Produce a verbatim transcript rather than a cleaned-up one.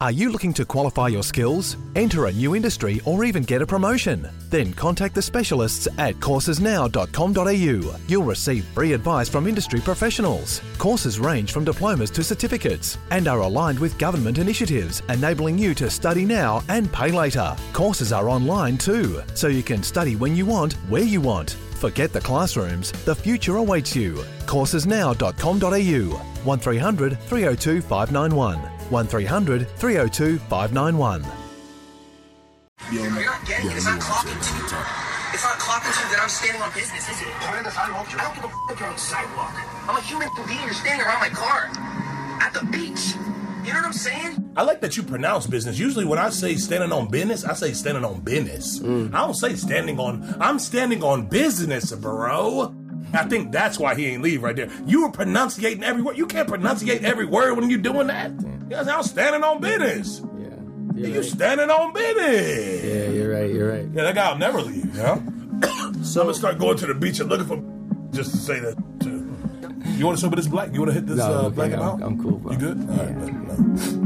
Are you looking to qualify your skills, enter a new industry, or even get a promotion? Then contact the specialists at courses now dot com dot a u. You'll receive free advice from industry professionals. Courses range from diplomas to certificates and are aligned with government initiatives, enabling you to study now and pay later. Courses are online too, so you can study when you want, where you want. Forget the classrooms, the future awaits you. courses now dot com dot a u. one three hundred, three oh two, five nine one. one three hundred, three oh two, five nine one. You're not getting it. It's not clocking to. It's not clocking to that I'm standing on business, is it? I don't give a f*** if you're on the sidewalk. I'm a human being. You're standing around my car. At the beach. You know what I'm saying? I like that you pronounce business. Usually when I say standing on business, I say standing on business. Mm. I don't say standing on... I'm standing on business, bro. I think that's why he ain't leave right there. You were pronunciating every word. You can't pronunciate every word when you're doing that. Yes, I'm standing on business. Yeah. You're right. standing on business. Yeah, you're right, you're right. Yeah, that guy will never leave, you know? So I'm going to start going to the beach and looking for just to say that, too. You want to show me this black? You want to hit this no, uh, okay, black I'm, out? I'm cool, bro. You good? Yeah. All right, but, no.